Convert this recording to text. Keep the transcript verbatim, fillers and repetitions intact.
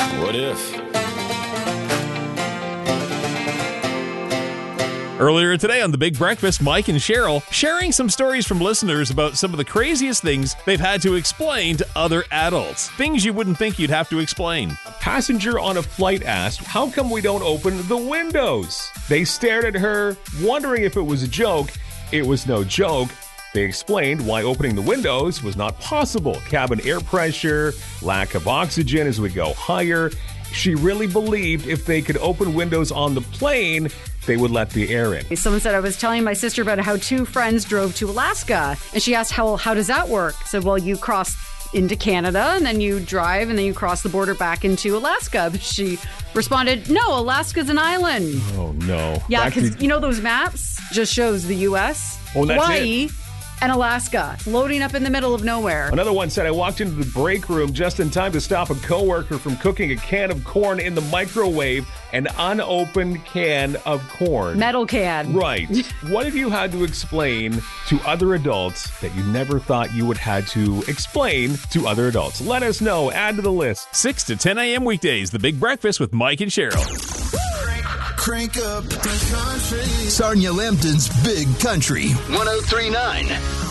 What if? Earlier today on The Big Breakfast, Mike and Cheryl sharing some stories from listeners about some of the craziest things they've had to explain to other adults. Things you wouldn't think you'd have to explain. A passenger on a flight asked, "How come we don't open the windows?" They stared at her, wondering if it was a joke. It was no joke. They explained why opening the windows was not possible. Cabin air pressure, lack of oxygen as we go higher. She really believed if they could open windows on the plane, they would let the air in. Someone said, I was telling my sister about how two friends drove to Alaska. And she asked, how, how does that work? I said, well, you cross into Canada and then you drive and then you cross the border back into Alaska. But she responded, no, Alaska's an island. Oh, no. Yeah, Back because to- you know those maps just shows the U S, Oh, that's Hawaii, it. and Alaska, floating up in the middle of nowhere. Another one said, I walked into the break room just in time to stop a coworker from cooking a can of corn in the microwave, an unopened can of corn. Metal can. Right. What have you had to explain to other adults that you never thought you would had to explain to other adults? Let us know. Add to the list. six to ten a.m. weekdays, The Big Breakfast with Mike and Cheryl. Crank up the country. Sarnia Lambton's Big Country. one oh three point nine